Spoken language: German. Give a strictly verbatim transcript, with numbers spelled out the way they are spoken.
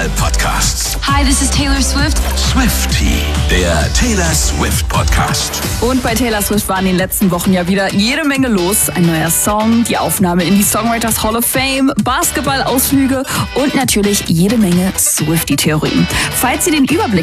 Podcasts. Hi, this is Taylor Swift. Swiftie, der Taylor Swift Podcast. Und bei Taylor Swift war in den letzten Wochen ja wieder jede Menge los. Ein neuer Song, die Aufnahme in die Songwriters Hall of Fame, Basketballausflüge und natürlich jede Menge Swiftie-Theorien. Falls ihr den Überblick